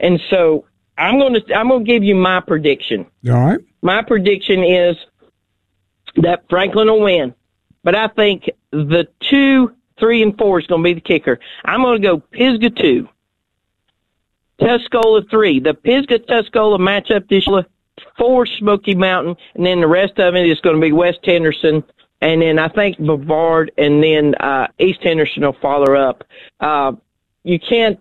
And so I'm going to give you my prediction. All right. My prediction is that Franklin will win, but I think the 2, 3, and 4 is going to be the kicker. I'm going to go Pisgah 2, Tuscola 3. The Pisgah-Tuscola matchup this year, 4 Smoky Mountain, and then the rest of it is going to be West Henderson, and then I think Brevard, and then East Henderson will follow up. You can't.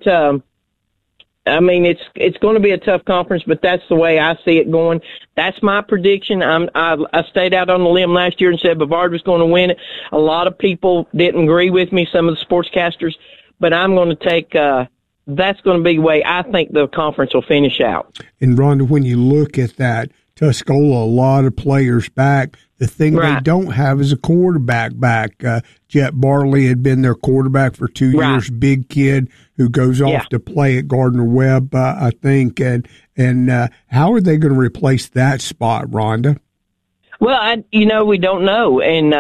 It's going to be a tough conference, but that's the way I see it going. That's my prediction. I stayed out on the limb last year and said Brevard was going to win it. A lot of people didn't agree with me, some of the sportscasters, but I'm going to take. That's going to be the way I think the conference will finish out. And, Rhonda, when you look at that, Tuscola, a lot of players back. The thing they don't have is a quarterback back. Jet Barley had been their quarterback for 2 years, big kid who goes off to play at Gardner-Webb, I think. And how are they going to replace that spot, Rhonda? Well, we don't know. And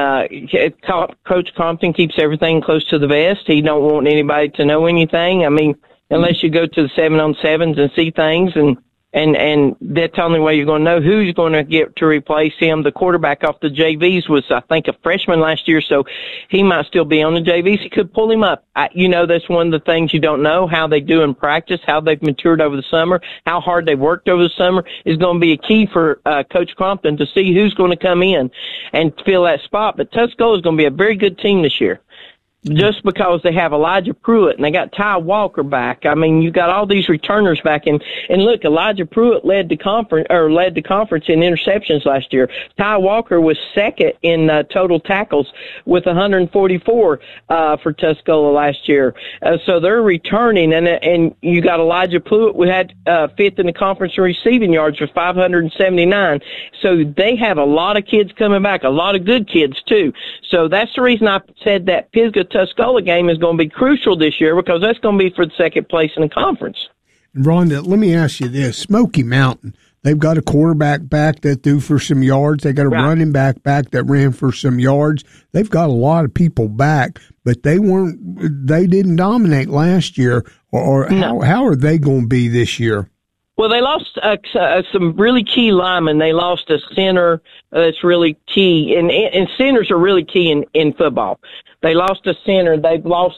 Coach Compton keeps everything close to the vest. He don't want anybody to know anything. I mean, unless you go to the 7-on-7s and see things, and that's the only way you're going to know who's going to get to replace him. The quarterback off the JVs was, I think, a freshman last year, so he might still be on the JVs. He could pull him up. That's one of the things you don't know, how they do in practice, how they've matured over the summer, how hard they've worked over the summer is going to be a key for Coach Compton to see who's going to come in and fill that spot. But Tuscola is going to be a very good team this year, just because they have Elijah Pruitt and they got Ty Walker back. I mean, you got all these returners back, and look, Elijah Pruitt led the conference in interceptions last year. Ty Walker was second in total tackles with 144 for Tuscola last year. So they're returning, and you got Elijah Pruitt. We had fifth in the conference in receiving yards with 579. So they have a lot of kids coming back, a lot of good kids too. So that's the reason I said that Pisgah-Tuscola game is going to be crucial this year, because that's going to be for the second place in the conference. Rhonda, let me ask you this. Smoky Mountain, they've got a quarterback back that threw for some yards. They got a running back that ran for some yards. They've got a lot of people back, but they didn't dominate last year. How are they going to be this year? Well, they lost some really key linemen. They lost a center that's really key, and centers are really key in football. They lost a center. They've lost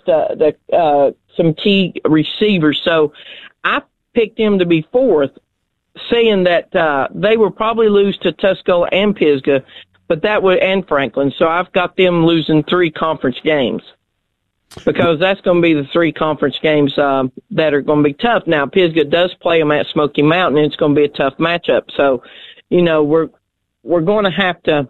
some key receivers. So I picked them to be fourth, saying that they will probably lose to Tuscola and Pisgah, and Franklin. So I've got them losing 3 conference games, because that's going to be the 3 conference games that are going to be tough. Now, Pisgah does play them at Smoky Mountain, and it's going to be a tough matchup. So, we're going to have to.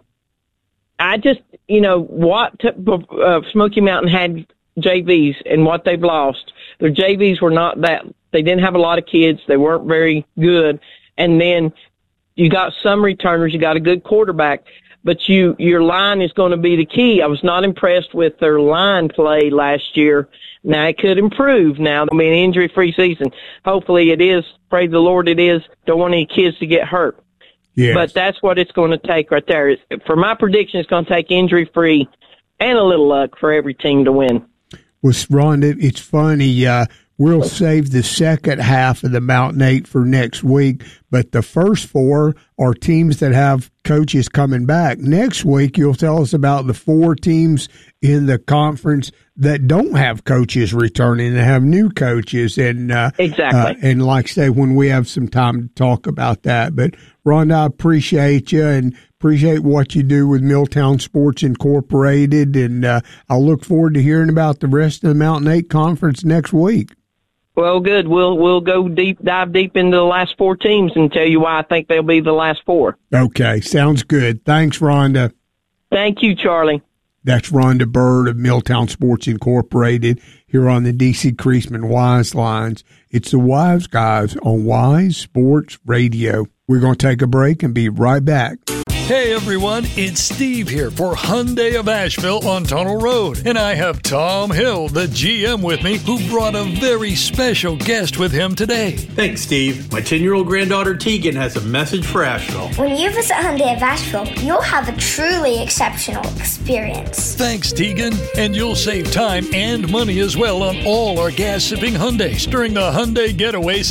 Smoky Mountain had JVs, and what they've lost, their JVs were not that. They didn't have a lot of kids. They weren't very good. And then you got some returners. You got a good quarterback. But your line is going to be the key. I was not impressed with their line play last year. Now, it could improve now. It'll be an injury-free season. Hopefully it is. Pray the Lord it is. Don't want any kids to get hurt. Yes. But that's what it's going to take right there. For my prediction, it's going to take injury-free and a little luck for every team to win. Well, Rhonda, it's funny. We'll save the second half of the Mountain 8 for next week, but the first 4 are teams that have coaches coming back. Next week, you'll tell us about the 4 teams in the conference that don't have coaches returning and have new coaches. And exactly. And like I say, when we have some time to talk about that. But, Rhonda, I appreciate you and appreciate what you do with Milltown Sports Incorporated. And I'll look forward to hearing about the rest of the Mountain 8 conference next week. Well, good. We'll go dive deep into the last 4 teams and tell you why I think they'll be the last 4. Okay, sounds good. Thanks, Rhonda. Thank you, Charlie. That's Rhonda Bird of Milltown Sports Incorporated here on the D.C. Creasman Wise Lines. It's the Wise Guys on Wise Sports Radio. We're going to take a break and be right back. Hey everyone, it's Steve here for Hyundai of Asheville on Tunnel Road. And I have Tom Hill, the GM, with me, who brought a very special guest with him today. Thanks, Steve. My 10-year-old granddaughter Tegan has a message for Asheville. When you visit Hyundai of Asheville, you'll have a truly exceptional experience. Thanks, Tegan. And you'll save time and money as well on all our gas-sipping Hyundais during the Hyundai Getaway